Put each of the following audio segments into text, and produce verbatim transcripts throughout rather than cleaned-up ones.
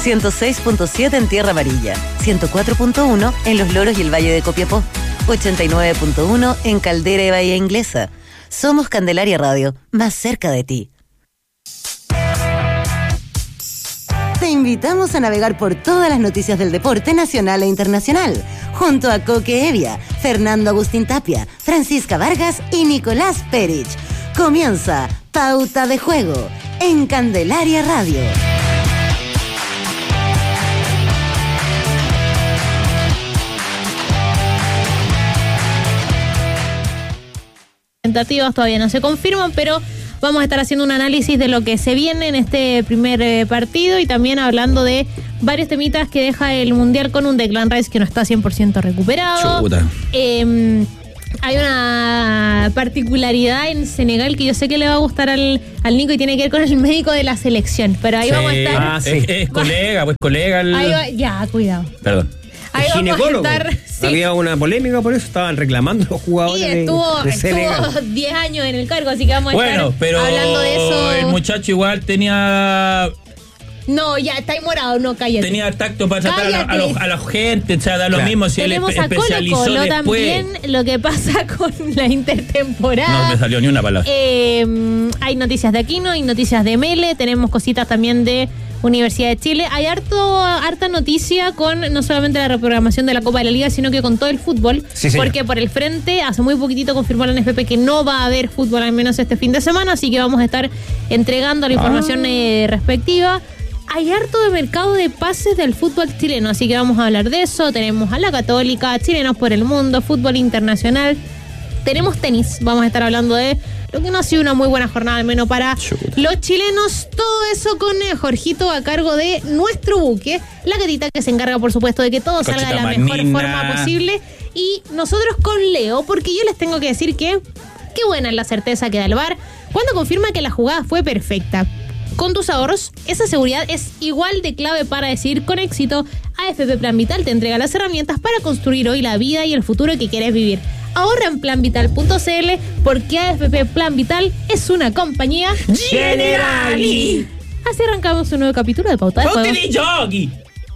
ciento seis punto siete en Tierra Amarilla, ciento cuatro punto uno en Los Loros y el Valle de Copiapó, ochenta y nueve punto uno en Caldera y Bahía Inglesa. Somos Candelaria Radio, más cerca de ti. Te invitamos a navegar por todas las noticias del deporte nacional e internacional, junto a Coque Evia, Fernando Agustín Tapia, Francisca Vargas y Nicolás Perich. Comienza Pauta de Juego en Candelaria Radio. Tentativas todavía no se confirman, pero vamos a estar haciendo un análisis de lo que se viene en este primer eh, partido y también hablando de varios temitas que deja el Mundial con un Declan Rice que no está cien por ciento recuperado. Chuta. Eh, hay una particularidad en Senegal que yo sé que le va a gustar al, al Nico y tiene que ver con el médico de la selección, pero ahí Sí. vamos a estar... Ah, sí. es, es colega, pues colega. El... Ahí va, ya, cuidado. Perdón. Ahí El vamos ginecólogo. a estar... sí. Había una polémica por eso, estaban reclamando los jugadores Y estuvo, de, de Senegal. estuvo diez años en el cargo, así que vamos a Bueno, estar pero hablando de eso. el muchacho igual tenía No, ya, está ahí morado, no, cállate. tenía tacto para tratar a la, a, Cállate. los- a la gente, o sea, da lo Claro. mismo si él Tenemos espe- a Colo especializó Colo después. también, lo que pasa con la intertemporada. No me salió ni una palabra. Eh, hay noticias de Aquino, hay noticias de Mele, tenemos cositas también de Universidad de Chile. Hay harto, harta noticia con no solamente la reprogramación de la Copa de la Liga, sino que con todo el fútbol. Sí, señor. Porque por el frente, hace muy poquitito confirmó la N F P que no va a haber fútbol al menos este fin de semana, así que vamos a estar entregando la información Ah. eh, respectiva. Hay harto de mercado de pases del fútbol chileno, así que vamos a hablar de eso. Tenemos a la Católica, Chilenos por el Mundo, fútbol internacional. Tenemos tenis, vamos a estar hablando de lo que no ha sido una muy buena jornada, al menos para Chuta. los chilenos. Todo eso con eh, Jorgito a cargo de nuestro buque, la gatita que se encarga, por supuesto, de que todo Conchita salga de la mejor Manina. forma posible. Y nosotros con Leo, porque yo les tengo que decir que qué buena es la certeza que da el V A R cuando confirma que la jugada fue perfecta. Con tus ahorros, esa seguridad es igual de clave para decir con éxito. A F P Plan Vital te entrega las herramientas para construir hoy la vida y el futuro que quieres vivir. Ahorra en plan vital punto c l porque A F P Plan Vital es una compañía Generali. Así arrancamos un nuevo capítulo de Pauta de Juego. ¡Ponte de jockey!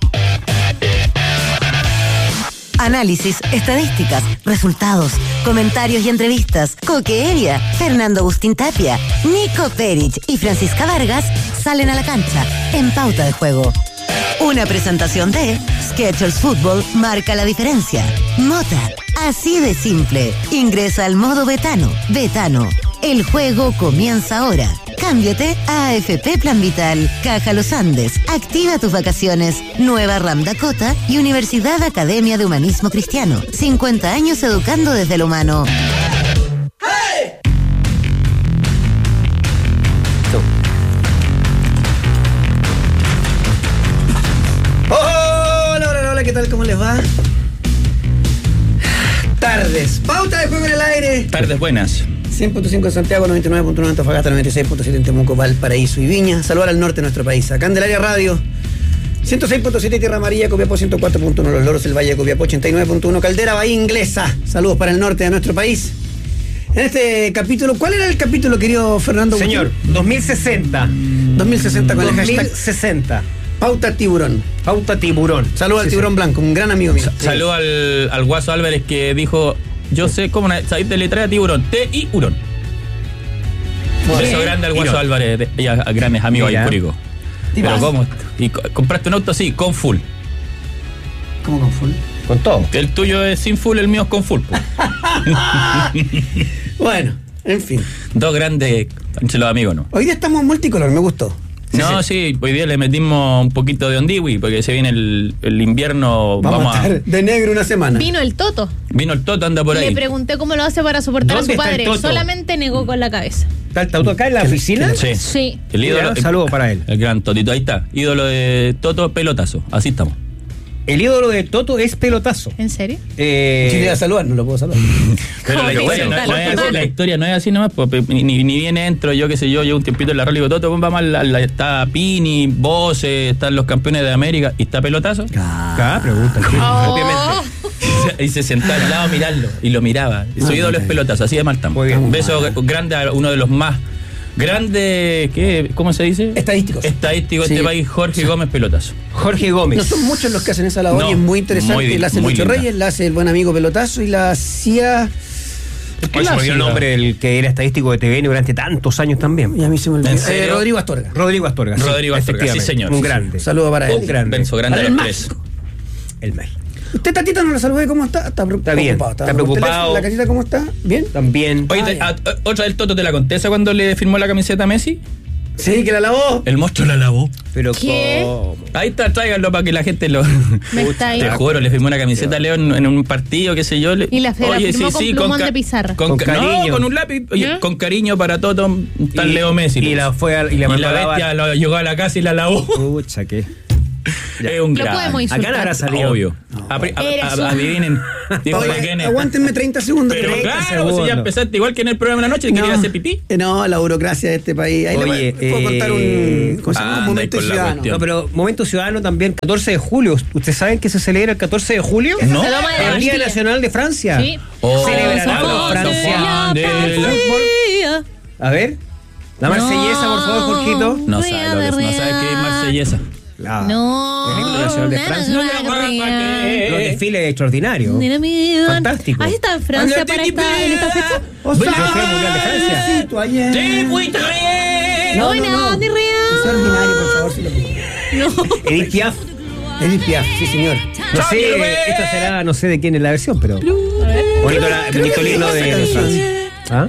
Análisis, estadísticas, resultados, comentarios y entrevistas. Coque Evia, Fernando Agustín Tapia, Nico Perich y Francisca Vargas salen a la cancha en Pauta de Juego. Una presentación de Skechers Fútbol marca la diferencia. Mota, así de simple. Ingresa al modo Betano. Betano. El juego comienza ahora. Cámbiate a A F P Plan Vital, Caja Los Andes. Activa tus vacaciones. Nueva Ram Dakota y Universidad Academia de Humanismo Cristiano. cincuenta años educando desde lo humano. Hola, hola, hola, ¿qué tal? ¿Cómo les va? Tardes. Pauta de Juego en el aire. Tardes buenas. cien punto cinco en Santiago, noventa y nueve punto nueve en Antofagasta, noventa y seis punto siete en Temuco, Valparaíso y Viña. Saludar al norte de nuestro país. A Candelaria Radio, ciento seis punto siete Tierra Amarilla, Copiapó ciento cuatro punto uno, Los Loros, el Valle de Copiapó ochenta y nueve punto uno, Caldera, Bahía Inglesa. Saludos para el norte de nuestro país. En este capítulo, ¿cuál era el capítulo, querido Fernando? Señor, dos mil sesenta. dos mil sesenta con el dos mil hashtag sesenta. Pauta Tiburón. Pauta Tiburón. Saludos al Sí, Tiburón Blanco, un gran amigo mío. Sa- Saludo al, al Guaso Álvarez que dijo, yo sé cómo sabéis de letra de tiburón, T y Urón. Un beso grande al Guaso Irón. Álvarez de- y a, a grandes amigos ahí Mira. en Curicó. Pero vas? ¿cómo? Y co- compraste un auto así, con full. ¿Cómo con full? Con todo. El tuyo es sin full, el mío es con full. po. Bueno, en fin. Dos grandes entre los amigos, ¿no? Hoy día estamos multicolor, me gustó. No, sí, hoy día le metimos un poquito de ondiwi porque se viene el, el invierno. Vamos, Vamos, a a. estar de negro una semana. Vino el Toto. Vino el Toto, anda por Le ahí. pregunté cómo lo hace para soportar a ¿Dónde su está el padre. Toto? Solamente negó con la cabeza. ¿Está el auto acá en la oficina? Sí. Sí. El ídolo. Mira, saludo para él. El gran Totito, ahí está. Ídolo de Toto, pelotazo. Así estamos. El ídolo de Toto es pelotazo. ¿En serio? Eh, Si le voy a saludar, no lo puedo saludar. Pero la Joder, historia, no, tal, no es tal. así, la historia no es así nomás, pues, ni, ni, ni viene dentro, yo qué sé yo, llevo un tiempito en la rol y digo, Toto, vamos a la, la, está Pini, Bose, están los campeones de América, y está pelotazo. acá, pregunta. Oh. Obviamente. Y se sentaba al lado a mirarlo, y lo miraba. Y su Ah, ídolo ok. es pelotazo, así de mal estamos. Muy bien. Un beso grande a uno de los más Grande, ¿qué? ¿Cómo se dice? Estadísticos. Estadístico de Sí. este país, Jorge Gómez Pelotazo. Jorge Gómez. No son muchos los que hacen esa labor No, y es muy interesante. muy- la hace muy Lucho linda. Reyes, la hace el buen amigo Pelotazo y la hacía. ¿Qué se me olvidó el nombre del que era estadístico de T V N durante tantos años también? Y a mí se me olvidó. ¿En Eh, serio? Rodrigo Astorga. Rodrigo Astorga. sí, Rodrigo Astorga, sí, efectivamente. señor. Un Sí, grande. Saludo para él. Un grande. Benzo, grande Para a el los tres. mágico. El mágico. ¿Usted, Tatita, no la saludé? ¿Cómo está? Está, pre- Está bien, preocupado. está por preocupado. teléfono. ¿La Catita cómo está? ¿Bien? También. Oye, Ah, te- ya. a- a- otra del Toto te la contesta cuando le firmó la camiseta a Messi. Sí, que la lavó. El monstruo la lavó. Pero ¿Qué? ¿cómo? Ahí está, tráiganlo para que la gente lo. Me está ahí. Te juro, le firmó una camiseta a Leo en, en un partido, qué sé yo. le- Y la- la firmó con plumón ca- de pizarra. Con, Con ca- cariño. No, con un lápiz. Oye, ¿Ya? con cariño para Toto, está el Leo Messi. Y la fue a, y Y la la, mandó a lavar. bestia lo, llegó a la casa y la lavó. Pucha, ¿qué? Es un Lo gran. podemos Acá insultar. no habrá salido. Obvio. Apri- a- Eres a- un- Adivinen. Dijo Oye, de quién es. aguántenme treinta segundos. Pero treinta claro, segundos. si ya empezaste igual que en el programa de la noche, que quería hacer pipí. Eh, No, la burocracia de este país. Ahí le Oye, voy- puedo eh, contar un, ¿cómo se llama? anda Un momento con la ciudadano. cuestión. No, pero Momento Ciudadano también, catorce de julio. ¿Ustedes saben que se celebra el catorce de julio? No. Se toma de la El Día Bastilla. Nacional de Francia. Sí. Oh, Celebrará oh, Francia. de el la- fútbol. A ver. La marsellesa, por favor, Jorgito. No sabe, lo que es, no sabe qué es marsellesa. La- No. El himno nacional de Francia. No, no, no, no. Los desfiles extraordinarios. Mira, mira. Fantástico. ¿Has estado en Francia para esta, en esta fecha? O Bueno, sea, yo fui al Mundial de Francia. felicito ayer. Sí, muy bien. No, Buena, no, no. ni real. Es ordinario, por favor, si lo pido. No. Edith Piaf. Edith Piaf, sí, señor. No sé, esta será, no sé de quién es la versión, pero. Bonito, la, Creo bonito que el himno es de, esa de canción. Francia. ¿Ah?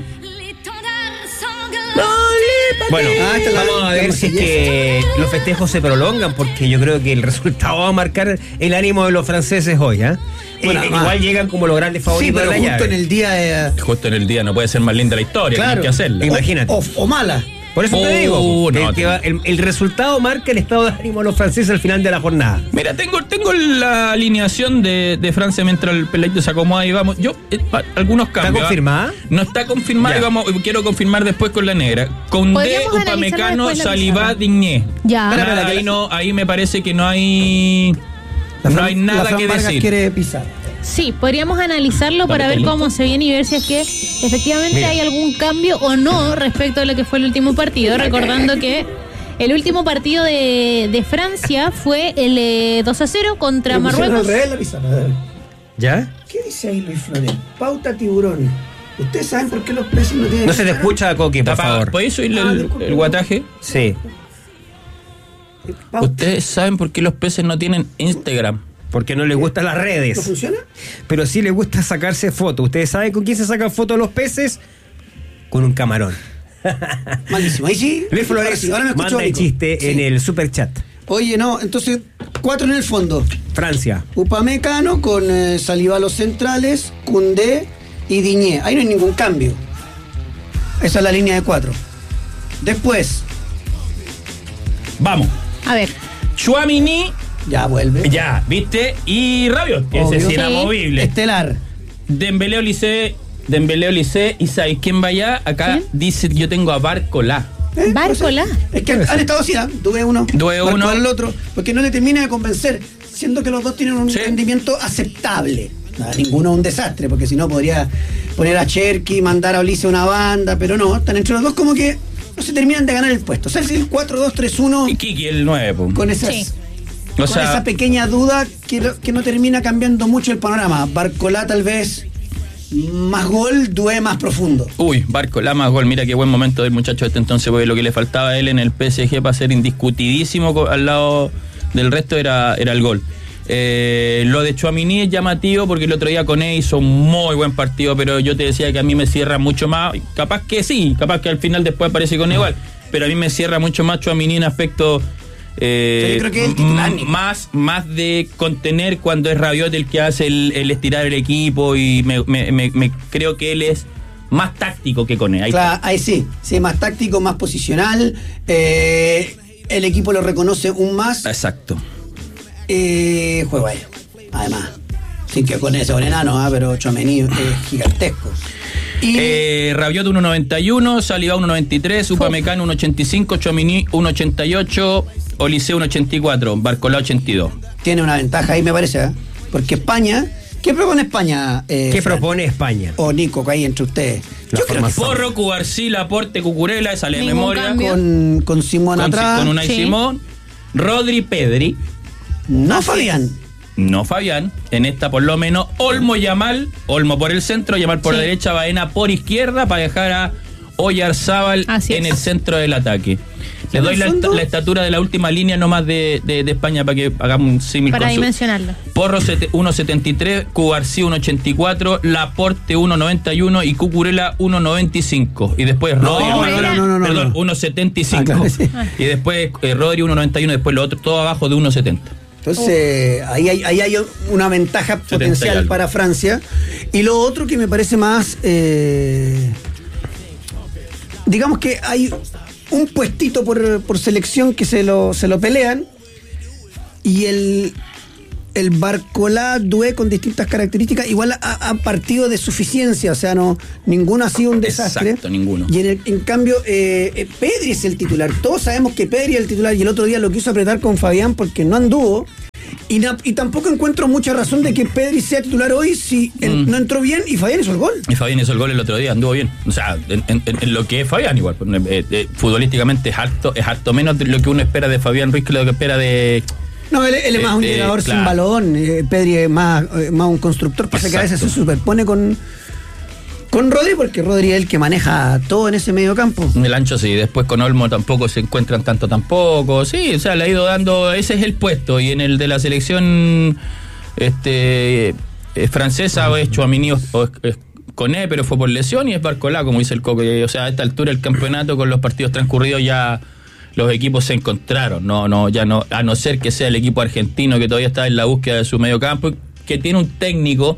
Bueno, Ah, esta es la- vamos a la ver si es que los festejos se prolongan, porque yo creo que el resultado va a marcar el ánimo de los franceses hoy, ¿ah? Bueno, Eh, ah. igual llegan como los grandes Sí, favoritos pero de la justo llave. en el día de. Justo en el día, no puede ser más linda la historia, Claro. tienen que hacerla. Imagínate. O, o mala. Por eso te Oh, digo, no, el, que va- el- el resultado marca el estado de ánimo de los franceses al final de la jornada. Mira, tengo, tengo la alineación de, de Francia mientras el peladito se acomoda y vamos. Yo, eh, pa- algunos cambios. ¿ah? confirmada? No está confirmada Ya. y vamos, quiero confirmar después con la negra. Con D, Podríamos analizarlo Upamecano, después en la Salivá, pizarra. Digné. Ya. Nada, Espera, espera, ahí, que la- no, ahí me parece que no hay. La no Fran- hay la nada Fran que Vargas decir. quiere pisar. Sí, podríamos analizarlo para ver Papelito. cómo se viene y ver si es que efectivamente Mira. hay algún cambio o no respecto a lo que fue el último partido. Recordando que el último partido de, de Francia fue el eh, dos a cero contra Le pusieron Marruecos. al revés la pizarra, a ver. ¿Ya? ¿Qué dice ahí Luis Flores? Pauta tiburón. ¿Ustedes saben por qué los peces no tienen No se te cara? escucha, Coqui, por Tapa- favor. ¿Puedes subirle Ah, el, disculpe. el guataje? Sí. Pauta. Ustedes saben por qué los peces no tienen Instagram. Porque no les gustan las ¿No redes. funciona? Pero sí les gusta sacarse fotos. ¿Ustedes saben con quién se sacan fotos los peces? Con un camarón. Malísimo. Ahí sí. Luis ahora Flores sí, ahora me escucho manda el rico. chiste Sí. en el super chat. Oye, no, entonces, cuatro en el fondo. Francia. Upamecano con eh, Saliba los centrales, Koundé y Digné. Ahí no hay ningún cambio. Esa es la línea de cuatro. Después, Vamos. A ver, Chouamini, ya vuelve. ya, ¿viste? Y Rabiot, ese Obvio. sí Sí. inamovible. Estelar. Dembélé, Olise, Dembélé, Olise, y ¿sabes quién va allá? Acá ¿Quién? dice, yo tengo a Barcola. ¿Eh? Bárcola. O sea, es que han, han estado así, ¿ah? Tuve uno. Tuve Marcó uno. al otro. Porque no le termina de convencer. Siendo que los dos tienen un Sí. rendimiento aceptable. Nada, ninguno es un desastre, porque si no podría poner a Cherky, mandar a Olise una banda, pero no, están entre los dos como que no se terminan de ganar el puesto. O sea, es el cuatro dos tres uno Y Kiki, el nueve, po. con esas. Sí. O Con sea, esa pequeña duda que, no- que no termina cambiando mucho el panorama. Barcolá tal vez más gol, Due más profundo. uy, Barcola más gol. Mira qué buen momento del muchacho este entonces, porque lo que le faltaba a él en el P S G para ser indiscutidísimo co- al lado del resto era, era el gol. Eh, lo de Chouamini es llamativo porque el otro día con él hizo un muy buen partido, pero yo te decía que a mí me cierra mucho más. Capaz que sí, capaz que al final después aparece con igual, pero a mí me cierra mucho más Chouamini en aspecto eh, Yo creo que es el titular, m- Nico. más, más de contener cuando es Rabiot el que hace el, el estirar el equipo, y me, me- me- me- creo que él es más táctico que con él. Ahí Claro, está. ahí sí, sí, más táctico, más posicional. eh, el equipo lo reconoce un más. Exacto. Eh, juego ahí, además. Sin que con ese con enano, ¿ah? Pero Chouameni es gigantesco. Y Eh, Rabiot uno noventa y uno, Saliba uno noventa y tres, Upamecano uno ochenta y cinco, Chouamini uno ochenta y ocho, Olise uno ochenta y cuatro, Barcola ochenta y dos. tiene una ventaja ahí, me parece, ¿eh? Porque España ¿Qué propone España? Eh, ¿Qué Fran? propone España? O Nico, que hay entre ustedes. La Yo creo que Porro, Cubarsí, Laporte, Cucurella, esa de Ningún memoria. cambio. con, con Simón Con, atrás. con Unai Sí. Simón, Rodri, Pedri. No, Así Fabián. No Fabián, en esta por lo menos Olmo, Yamal, Olmo por el centro, Yamal por Sí. la derecha, Baena por izquierda para dejar a Oyarzábal Así en es. el centro del ataque. Le En doy el la, fondo- la estatura de la última línea nomás de, de, de España para que hagamos un símil Para con su- dimensionarlo. Porro uno setenta y tres, Cubarsí uno ochenta y cuatro, Laporte uno noventa y uno y Cucurella uno noventa y cinco. Y después Rodri, no, perdón, no, no, no, perdón, no. uno setenta y cinco. Ah, claro, sí. Y después eh, Rodri uno noventa y uno, después lo otro todo abajo de uno setenta. Entonces, ahí hay, ahí hay una ventaja setenta y potencial algo. para Francia. Y lo otro que me parece más. eh, digamos que hay un puestito por, por selección que se lo, se lo pelean. Y el. El Barcolá Doué con distintas características igual ha, ha partido de suficiencia, o sea, no ninguno ha sido un desastre. Exacto, ninguno. Y en, el- en cambio, eh, eh, Pedri es el titular. Todos sabemos que Pedri es el titular y el otro día lo quiso apretar con Fabián porque no anduvo. Y, na- y tampoco encuentro mucha razón de que Pedri sea titular hoy si él Mm. no entró bien y Fabián hizo el gol. Y Fabián hizo el gol el otro día, anduvo bien. O sea, en, en- en lo que es Fabián igual. Eh, eh, futbolísticamente es harto, es harto menos de lo que uno espera de Fabián Ruiz que lo que espera de... No, él, él es más un Este, llegador sin claro. balón. eh, Pedri es más, eh, más un constructor. Pasa que a veces se Exacto. superpone con, con Rodri porque Rodri es el que maneja todo en ese medio campo. El ancho sí, después con Olmo tampoco se encuentran tanto tampoco. Sí, o sea, le ha ido dando, ese es el puesto. Y en el de la selección este eh, francesa o es Chouamini o es, es Koné, pero fue por lesión, y es Barcolá, como dice el Coco. O sea, a esta altura del campeonato, con los partidos transcurridos, ya los equipos se encontraron. No, no, ya no, a no ser que sea el equipo argentino que todavía está en la búsqueda de su medio campo, que tiene un técnico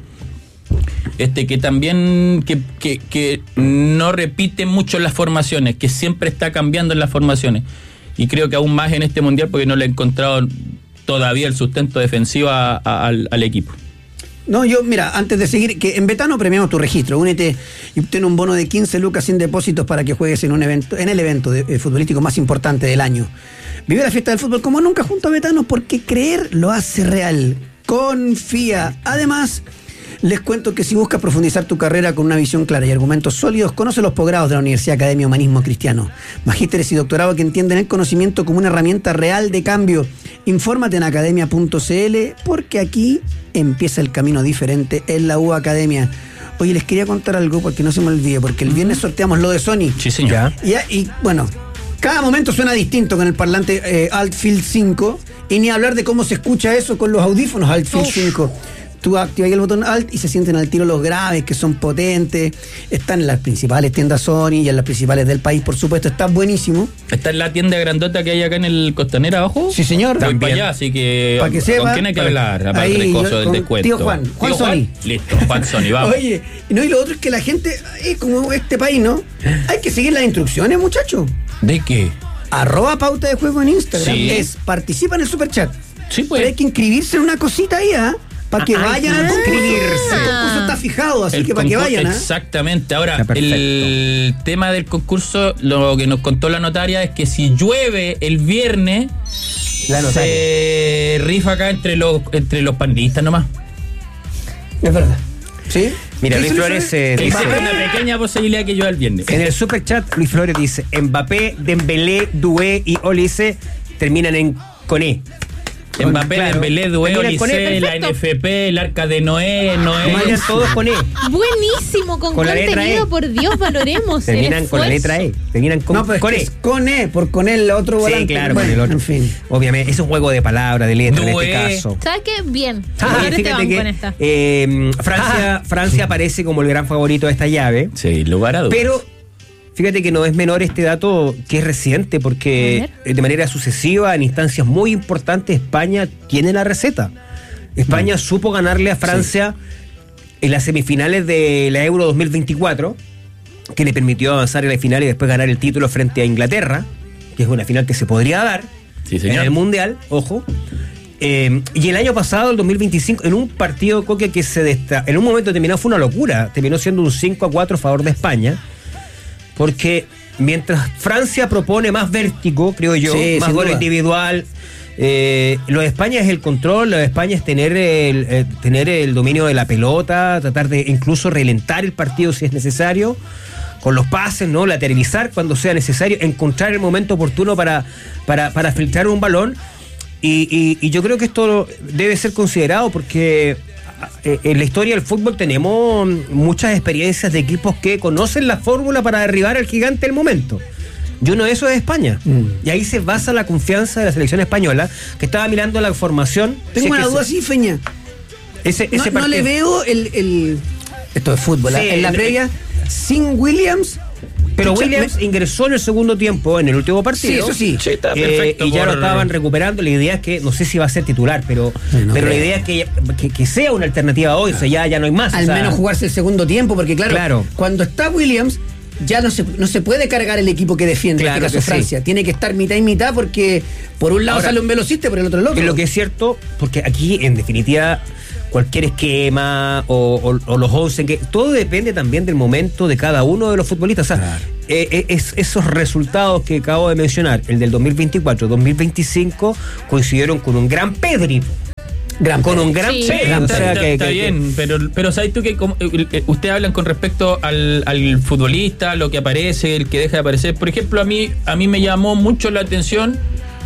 este que también que, que, que no repite mucho las formaciones, que siempre está cambiando en las formaciones, y creo que aún más en este mundial porque no le he encontrado todavía el sustento defensivo a- a- al, al equipo. No, yo, mira, antes de seguir, que en Betano premiamos tu registro. Únete y obtén un bono de quince lucas sin depósitos para que juegues en un evento, en el evento de- eh, futbolístico más importante del año. Vive la fiesta del fútbol como nunca junto a Betano, porque creer lo hace real. Confía. Además, les cuento que si buscas profundizar tu carrera con una visión clara y argumentos sólidos, conoce los posgrados de la Universidad Academia Humanismo Cristiano. Magísteres y doctorado que entienden el conocimiento como una herramienta real de cambio. Infórmate en academia punto c l, porque aquí empieza el camino diferente en la U Academia. Oye, les quería contar algo porque no se me olvide, porque el viernes sorteamos lo de Sony. Sí, señor. Ya. Y, y, bueno, cada momento suena distinto con el parlante eh, Altfield cinco, y ni hablar de cómo se escucha eso con los audífonos Altfield Uf. cinco. Tú activas el botón Alt y se sienten al tiro los graves, que son potentes. Están en las principales tiendas Sony y en las principales del país, por supuesto. Está buenísimo. Está en la tienda grandota que hay acá en el Costanera abajo. Sí, señor. Voy También. para allá, así que Pa' que ¿con sepa. quién hay que hablar? Aparte Ahí, del coso yo del con descuento. tío Juan, Juan Tío Sony. Listo, Juan Sony, vamos. Oye, no, y lo otro es que la gente, es como este país, ¿no? Hay que seguir las instrucciones, muchachos. ¿De qué? Arroba pauta de juego en Instagram. Sí. Es participa en el superchat. Sí, pues. Pero hay que inscribirse en una cosita ahí, ¿ah? Para que Ah, vayan hay al que concurso. inscribirse. El concurso está fijado, así El que para que concurso- vayan, ¿ah? Exactamente. Ahora, Está perfecto. el tema del concurso, lo que nos contó la notaria es que si llueve el viernes, La notaria. se rifa acá entre los entre los pandistas nomás. Es verdad. ¿Sí? Mira, ¿Qué Luis hizo Flores Luis eh, Existe dice, una pequeña posibilidad que llueva el viernes. en el superchat, Luis Flores dice, Mbappé, Dembélé, Doué y Olise terminan en Coné. Mbappé, Claro. Dembélé, Doué, Terminan con E, Olise, la perfecto. N F P, el Arca de Noé, Noé. Terminan todos con E. Buenísimo, con, Con la letra contenido, E. por Dios, valoremos. el Terminan con la esfuerzo. letra E. Terminan con, No, pero es con que E. es con E, por con el otro volante. Sí, claro, Bueno, con el otro. En fin. Obviamente, es un juego de palabras, de letra Doué. en este caso. ¿Sabes qué? Bien. Ah, Bien, este fíjate banco que en esta. eh, Francia, Francia aparece como el gran favorito de esta llave, Sí, lugar a dudas. pero fíjate que no es menor este dato, que es reciente, porque A de manera sucesiva, en instancias muy importantes, España tiene la receta. España supo ganarle a Francia en las semifinales de la Euro dos mil veinticuatro, que le permitió avanzar en la final y después ganar el título frente a Inglaterra, que es una final que se podría dar Sí, señor. en el Mundial, ojo. Eh, y el año pasado, el dos mil veinticinco, en un partido, Coque, que se desta- en un momento terminó, fue una locura, terminó siendo un cinco a cuatro a favor de España, porque mientras Francia propone más vértigo, creo yo, Sí, más sin gol duda. individual, Eh, lo de España es el control, lo de España es tener el, eh, tener el dominio de la pelota, tratar de incluso relentar el partido si es necesario, con los pases, ¿no? Lateralizar cuando sea necesario, encontrar el momento oportuno para, para, para filtrar un balón. Y, y, y yo creo que esto debe ser considerado porque en la historia del fútbol tenemos muchas experiencias de equipos que conocen la fórmula para derribar al gigante del momento. Y uno de esos es España. Mm. Y ahí se basa la confianza de la selección española, que estaba mirando la formación. Tengo si una es duda se... así, Feña. Ese, no, ese no le veo el, el... Esto es fútbol. Sí, en la el, previa, el... sin Williams... Pero Williams me... ingresó en el segundo tiempo, en el último partido. Sí, eso sí. sí está eh, perfecto y ya por... lo estaban recuperando. La idea es que, no sé si va a ser titular, pero, sí, no pero la idea es que, que, que sea una alternativa hoy. Claro. O sea, ya, ya no hay más. Al o sea... menos jugarse el segundo tiempo, porque claro, claro. cuando está Williams... Ya no se, no se puede cargar el equipo que defiende, claro, en este caso Francia. Sí. Tiene que estar mitad y mitad porque por un lado Ahora, sale un velocista y por el otro el otro. Es lo que es cierto, porque aquí en definitiva cualquier esquema o, o, o los once, que todo depende también del momento de cada uno de los futbolistas. O sea, claro. eh, es, esos resultados que acabo de mencionar, el del dos mil veinticuatro, dos mil veinticinco, coincidieron con un gran Pedri. Gran con Pedri. un gran sí. Pedri. Gran está, o sea, está, que, está que, bien, que... pero, pero ¿sabes tú que como, eh, ustedes hablan con respecto al, al futbolista, lo que aparece, el que deja de aparecer? Por ejemplo, a mí, a mí me llamó mucho la atención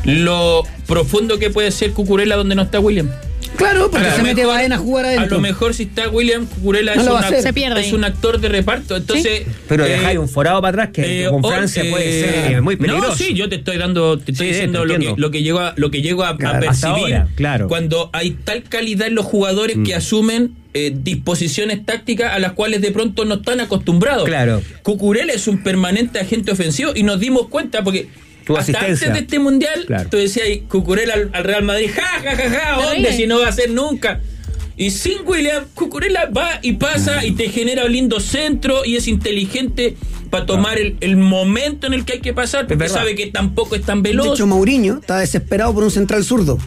lo profundo que puede ser Cucurella donde no está William. Claro, porque a se mete Baena a jugar adentro. A lo mejor si está William, Cucurella no es, una, se pierde es un actor de reparto. Entonces, ¿sí? Pero eh, dejáis un forado para atrás que eh, con Francia eh, puede ser eh, muy peligroso. No, sí, yo te estoy dando, te estoy sí, diciendo te lo, que, lo que llego a, lo que llego a, claro, a percibir ahora, claro. Cuando hay tal calidad en los jugadores mm. que asumen eh, disposiciones tácticas a las cuales de pronto no están acostumbrados. Claro. Cucurella es un permanente agente ofensivo y nos dimos cuenta porque hasta antes de este mundial, claro. tú decías, Cucurella al, al Real Madrid, ja, ja, ja, ja, ¿dónde? Si no va a ser nunca. Y sin William, Cucurella va y pasa y te genera un lindo centro y es inteligente para tomar el, el momento en el que hay que pasar, porque sabe que tampoco es tan veloz. De hecho, Mourinho está desesperado por un central zurdo.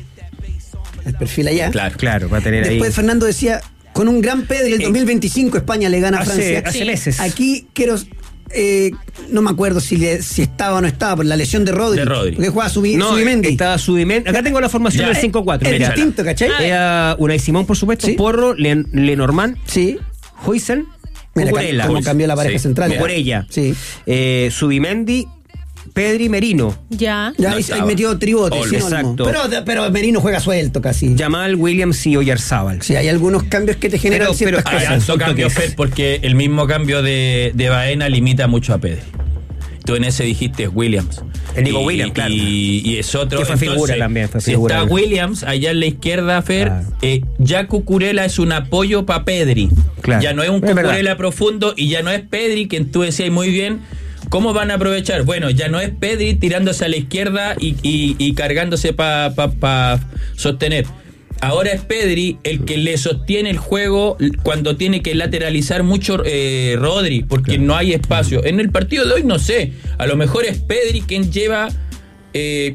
El perfil allá. Claro, claro, va a tener Después ahí. Fernando decía, con un gran Pedri, el dos mil veinticinco España le gana a hace, Francia. Hace sí. meses. Aquí quiero... Eh, no me acuerdo si, le, si estaba o no estaba por la lesión de Rodri. De Rodri. Porque jugaba Subi, no, Subimendi. Estaba Subimendi. Acá tengo la formación ya, del cinco cuatro. Es mira. distinto, ¿cachai? Era Unai Simón, por supuesto. ¿Sí? Porro, Len, Lenormand. Sí. Huijsen. Mira, como cambió la pareja sí. central. Por ella. Sí. Eh, Subimendi, Pedri, Merino. Ya. Ya, no ahí, ahí metió tribote. Oh, exacto. Pero, pero Merino juega suelto casi. Jamal, Williams y Oyarzábal. Sí, hay algunos cambios que te generan pero, ciertas pero, cosas. Hay cambios, Fer, porque el mismo cambio de, de Baena limita mucho a Pedri. Tú en ese dijiste Williams. El Nico Williams, claro. Y, y es otro. Que fue entonces, figura también. Fue si figura. está Williams allá en la izquierda, Fer, claro. eh, ya Cucurella es un apoyo para Pedri. Claro. Ya no es un es Cucurella verdad. profundo y ya no es Pedri, quien tú decías muy bien. ¿Cómo van a aprovechar? Bueno, ya no es Pedri tirándose a la izquierda y, y, y cargándose para pa, pa sostener. Ahora es Pedri el que le sostiene el juego cuando tiene que lateralizar mucho eh, Rodri, porque claro. no hay espacio. En el partido de hoy no sé, a lo mejor es Pedri quien lleva eh,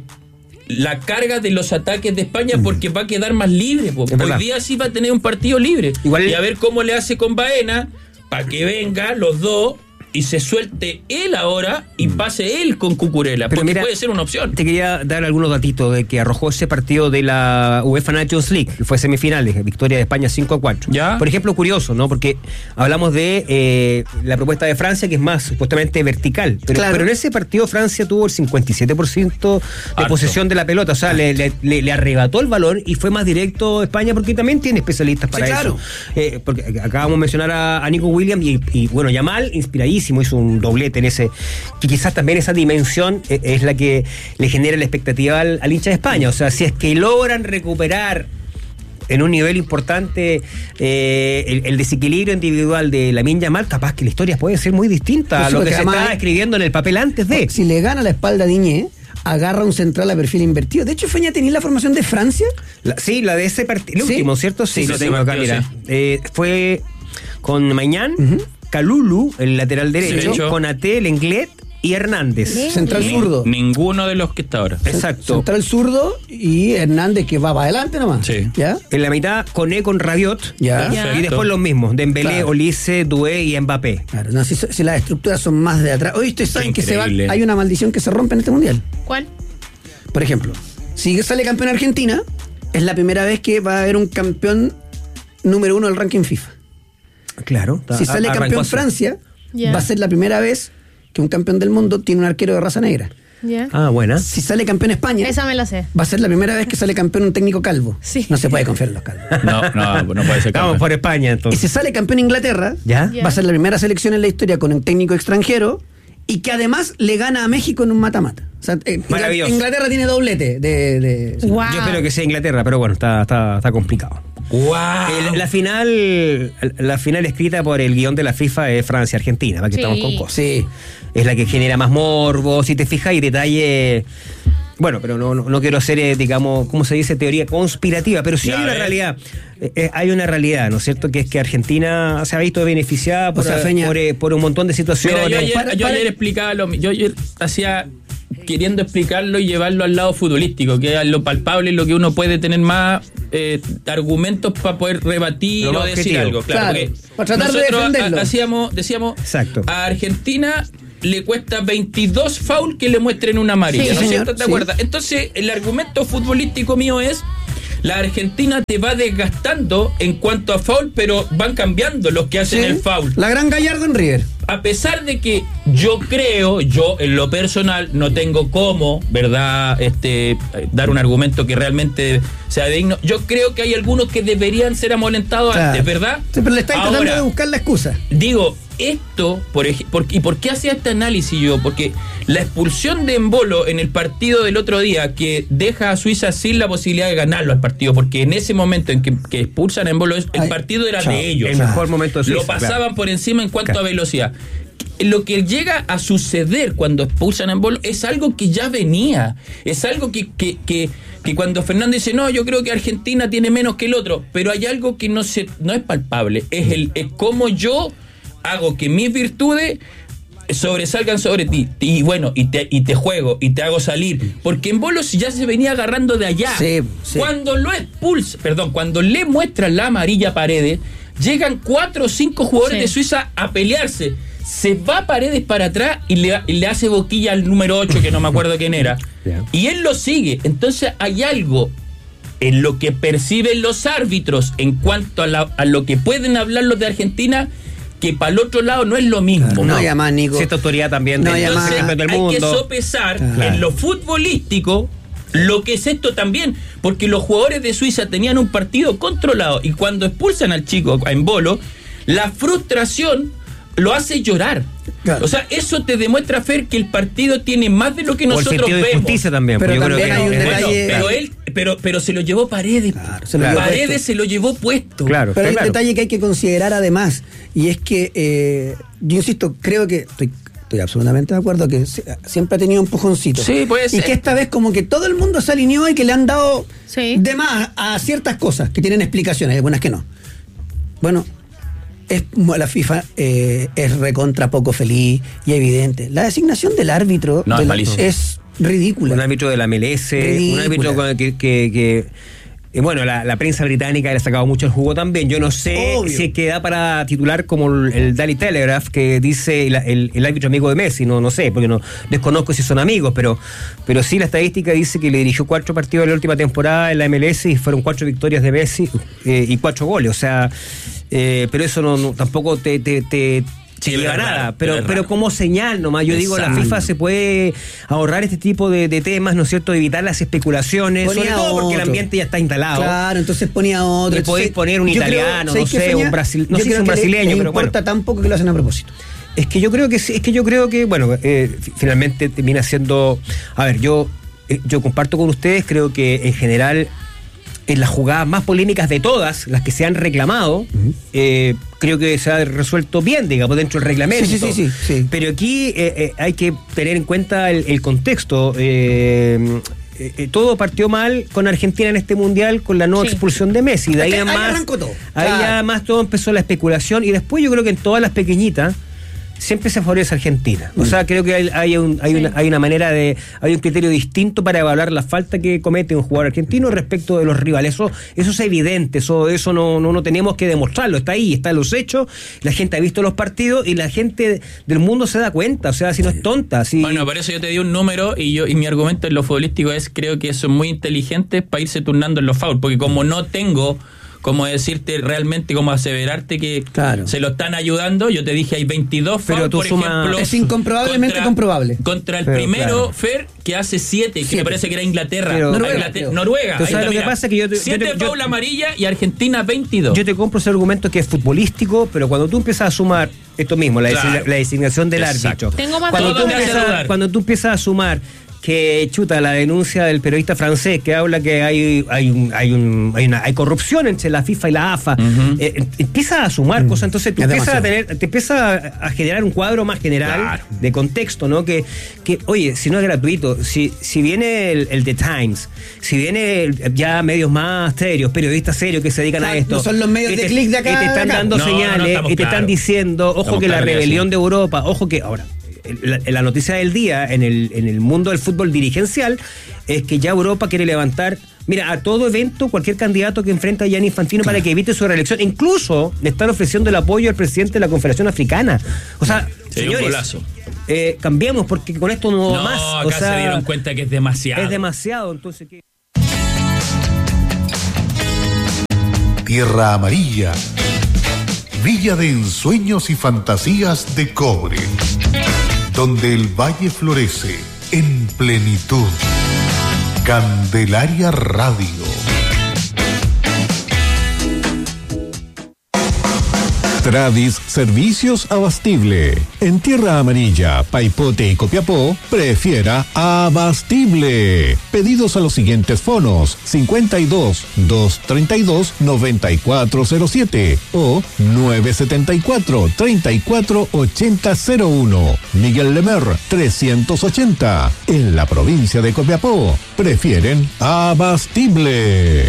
la carga de los ataques de España porque va a quedar más libre. Hoy verdad. día sí va a tener un partido libre. Igual y a ver cómo le hace con Baena para que venga los dos y se suelte él ahora y pase él con Cucurella, porque mira, puede ser una opción. Te quería dar algunos datitos de que arrojó ese partido de la UEFA Nations League, que fue semifinales, victoria de España cinco a cuatro. ¿Ya? Por ejemplo, curioso, ¿no? Porque hablamos de eh, la propuesta de Francia, que es más supuestamente vertical, pero, claro. pero en ese partido Francia tuvo el cincuenta y siete por ciento de Harto. posesión de la pelota, o sea, le, le, le, le arrebató el balón y fue más directo España, porque también tiene especialistas para sí, claro. eso. Eh, porque acabamos de mencionar a, a Nico Williams y, y bueno, Yamal, inspiradísimo, hizo un doblete en ese, que quizás también esa dimensión eh, es la que le genera la expectativa al, al hincha de España. O sea, si es que logran recuperar en un nivel importante eh, el, el desequilibrio individual de Lamine Yamal, capaz que la historia puede ser muy distinta pues a lo que se estaba escribiendo en el papel antes de. Si le gana la espalda a Diñé, agarra un central a perfil invertido. De hecho, Feña, ¿tenía la formación de Francia? La, sí, la de ese partido, el ¿Sí? último, ¿cierto? Sí, sí lo tengo acá, mira. Sí. Eh, fue con Mañán, uh-huh. Kalulu, el lateral derecho, sí, Konaté, Lenglet y Hernández. Bien. Central Ni, zurdo. Ninguno de los que está ahora. Exacto. Central zurdo y Hernández que va para adelante nomás. Sí. ¿Ya? En la mitad, Koné con Rabiot. Ya. Y después los mismos, Dembélé, claro. Olise, Doué y Mbappé. Claro, no, si, si las estructuras son más de atrás. Oye, ustedes saben que se va, hay una maldición que se rompe en este mundial. ¿Cuál? Por ejemplo, Si sale campeón Argentina, es la primera vez que va a haber un campeón número uno del ranking FIFA. Claro. Si sale campeón Francia, Yeah. va a ser la primera vez que un campeón del mundo tiene un arquero de raza negra. Ya. Ah, buena. Si sale campeón España, Esa me la sé. va a ser la primera vez que sale campeón un técnico calvo. Sí. No se puede confiar en los calvos. No, no, no puede ser. Vamos campeón. por España Y entonces. si sale campeón Inglaterra, ¿Ya? Ya. va a ser la primera selección en la historia con un técnico extranjero y que además le gana a México en un mata-mata. O sea, eh, Maravilloso. Inglaterra tiene doblete de... de- Wow. Yo espero que sea Inglaterra, pero bueno, está, está, está complicado. ¡Wow! El- la final la final escrita por el guión de la FIFA es Francia-Argentina, para que Sí. estamos con cosas. Sí. Es la que genera más morbo, si te fijas, y detalle. Bueno, pero no, no, no quiero hacer, eh, digamos, ¿cómo se dice? Teoría conspirativa, pero sí Ya hay una ves. realidad. Eh, eh, hay una realidad, ¿no es cierto? Que es que Argentina se ha visto beneficiada por, O sea, Feña. por, eh, por un montón de situaciones. Mira, yo ayer, Para- yo para- ayer explicaba lo mi- Yo ayer hacía queriendo explicarlo y llevarlo al lado futbolístico, que es lo palpable, lo que uno puede tener más eh, argumentos para poder rebatir Lo más o decir objetivo. algo. Claro, Claro, porque para tratar de nosotros defenderlo. ha- hacíamos, decíamos, Exacto. a Argentina le cuesta veintidós foul que le muestren una amarilla, Sí, ¿no es señor, cierto? ¿Te sí. acuerdas? Entonces, el argumento futbolístico mío es: la Argentina te va desgastando en cuanto a foul, pero van cambiando los que hacen Sí. el foul. La gran Gallardo en River. A pesar de que yo creo, yo en lo personal no tengo cómo, ¿verdad?, este dar un argumento que realmente sea digno. Yo creo que hay algunos que deberían ser amolentados Claro. antes, ¿verdad? Sí, pero le estáis tratando Ahora, de buscar la excusa. digo, esto, por ej- por- ¿y por qué hacía este análisis yo? Porque la expulsión de Embolo en el partido del otro día, que deja a Suiza sin la posibilidad de ganarlo al partido, porque en ese momento en que, que expulsan a Embolo, el Ay, partido era chao. de ellos. El mejor momento de Suiza, Lo pasaban claro. por encima en cuanto Claro. a velocidad. Lo que llega a suceder cuando expulsan a Embolo es algo que ya venía. Es algo que, que, que, que cuando Fernando dice, no, yo creo que Argentina tiene menos que el otro, pero hay algo que no se, no es palpable. Es el es cómo yo hago que mis virtudes sobresalgan sobre ti. Y bueno, y te, y te juego, y te hago salir. Porque Embolo ya se venía agarrando de allá. Sí, sí. Cuando lo expulsa, perdón, cuando le muestran la amarilla a Paredes, llegan cuatro o cinco jugadores Sí. de Suiza a pelearse. Se va Paredes para atrás y le, y le hace boquilla al número ocho, que no me acuerdo quién era. Ya. Y él lo sigue. Entonces hay algo en lo que perciben los árbitros en cuanto a, la- a lo que pueden hablar los de Argentina, que para el otro lado no es lo mismo. No, ¿no? hay más, Nico. Cierta autoridad también No, del, ya del más. campeón del hay mundo. que sopesar Claro. en lo futbolístico lo que es esto también, porque los jugadores de Suiza tenían un partido controlado y cuando expulsan al chico a Embolo, la frustración lo hace llorar. Claro. O sea, eso te demuestra, Fer, que el partido tiene más de lo que O el nosotros sentido de vemos. justicia también. Pero pues yo creo también que hay un es- Bueno, detalle- pero él, pero, pero se lo llevó Paredes. Claro, se lo llevó Paredes puesto. se lo llevó puesto. Claro. Pero hay claro. un detalle que hay que considerar además, y es que, eh, yo insisto, creo que estoy, estoy absolutamente de acuerdo que se- siempre ha tenido un empujoncito. Sí, puede Y ser. que esta vez como que todo el mundo se alineó y que le han dado Sí. de más a ciertas cosas que tienen explicaciones, hay algunas que no. Bueno, es, la FIFA eh, es recontra poco feliz y evidente. La designación del árbitro No, es del- malísimo. es ridícula. Un árbitro de la M L S, Ridícula. un árbitro con- que, que, que- eh, bueno, la, la prensa británica le ha sacado mucho el jugo también. Yo no sé Obvio. si queda para titular como el, el Daily Telegraph, que dice el, el- el árbitro amigo de Messi, no, no sé, porque no desconozco si son amigos, pero, pero sí la estadística dice que le dirigió cuatro partidos en la última temporada en la M L S y fueron cuatro victorias de Messi eh, y cuatro goles. O sea, eh, pero eso no, no- tampoco te... te, te Sí, te lleva es a raro, nada, pero, es pero raro. como señal nomás, yo digo, la Exacto. FIFA se puede ahorrar este tipo de, de temas, ¿no es cierto? Evitar las especulaciones, Ponía sobre todo porque el otro. ambiente ya está instalado. Claro, entonces ponía otro. Y podéis Entonces, poner un yo creo- italiano, ¿sabéis no qué, sé, Feña? un brasil- no Yo sé si creo un que le- brasileño, le pero bueno. importa tan poco que lo hacen a propósito. Es que yo creo que sí, es que yo creo que, bueno, eh, fi- finalmente termina siendo. A ver, yo, eh, yo comparto con ustedes, creo que en general, en las jugadas más polémicas de todas, las que se han reclamado, eh, creo que se ha resuelto bien, digamos, dentro del reglamento. Sí, sí, sí, sí, sí. Pero aquí eh, eh, hay que tener en cuenta el, el contexto. eh, eh, eh, todo partió mal con Argentina en este mundial con la no Sí. expulsión de Messi. De ahí, Es que ahí más, arrancó todo. ahí Claro. ya más todo empezó la especulación y después yo creo que en todas las pequeñitas siempre se favorece a Argentina. O sea, creo que hay, hay, un, hay, sí. una, hay una manera de, hay un criterio distinto para evaluar la falta que comete un jugador argentino respecto de los rivales. Eso, eso es evidente, eso, eso no, no, no tenemos que demostrarlo, está ahí, está en los hechos, la gente ha visto los partidos y la gente del mundo se da cuenta, o sea, si no es tonta. Si... Bueno, por eso yo te di un número y yo y mi argumento en lo futbolístico es, creo que son muy inteligentes para irse turnando en los fouls, porque como no tengo como decirte realmente, como aseverarte que claro. se lo están ayudando, yo te dije hay veintidós pero fouls, por suma... ejemplo. Es incomprobablemente contra, comprobable. Contra el pero, primero, claro. Fer, que hace siete, que me parece que era Inglaterra. Pero, Noruega. Inglaterra, Noruega. Ahí lo que pasa es que yo te, siete yo te, fouls amarilla y Argentina veintidós. Yo te compro ese argumento que es futbolístico, pero cuando tú empiezas a sumar esto mismo, la, claro. design, la designación del Exacto. árbitro. Tengo más cuando, tú empiezas, cuando tú empiezas a sumar que chuta la denuncia del periodista francés que habla que hay hay un, hay, un, hay, una, hay corrupción entre la FIFA y la AFA, uh-huh. eh, empieza a sumar uh-huh. cosas, entonces tú empiezas a tener, te empieza a generar un cuadro más general claro. de contexto, ¿no? Que, que oye, si no es gratuito, si, si viene el, el The Times, si viene el, ya medios más serios, periodistas serios que se dedican claro, a esto, no son los medios de clic de acá, y te están dando no, señales, no, y te claro. están diciendo, ojo estamos que la rebelión así. de Europa, ojo que ahora La, la noticia del día en el, en el mundo del fútbol dirigencial es que ya Europa quiere levantar, mira, a todo evento, cualquier candidato que enfrenta a Gianni Infantino claro. para que evite su reelección. Incluso le están ofreciendo el apoyo al presidente de la Confederación Africana. O sea, sí, señores, un golazo. Eh, cambiamos porque con esto no va no, más. Acá o sea, se dieron cuenta que es demasiado. Es demasiado, entonces ¿qué? Tierra Amarilla, Villa de ensueños y fantasías de cobre, donde el valle florece en plenitud. Candelaria Radio. Tradis Servicios Abastible. En Tierra Amarilla, Paipote y Copiapó, prefiera Abastible. Pedidos a los siguientes fonos: cincuenta y dos, doscientos treinta y dos, noventa y cuatro cero siete o nueve setenta y cuatro, treinta y cuatro ochenta cero uno. Miguel Lemer, trescientos ochenta. En la provincia de Copiapó, prefieren Abastible.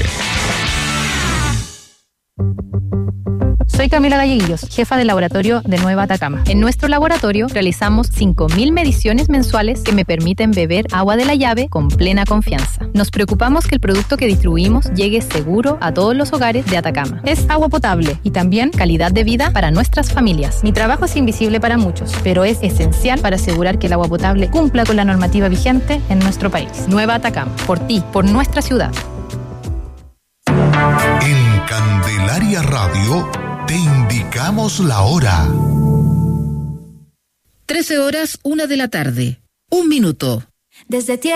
Soy Camila Galleguillos, jefa del laboratorio de Nueva Atacama. En nuestro laboratorio realizamos cinco mil mediciones mensuales que me permiten beber agua de la llave con plena confianza. Nos preocupamos que el producto que distribuimos llegue seguro a todos los hogares de Atacama. Es agua potable y también calidad de vida para nuestras familias. Mi trabajo es invisible para muchos, pero es esencial para asegurar que el agua potable cumpla con la normativa vigente en nuestro país. Nueva Atacama, por ti, por nuestra ciudad. En Candelaria Radio te indicamos la hora. trece horas, una de la tarde. Un minuto. Desde tierra.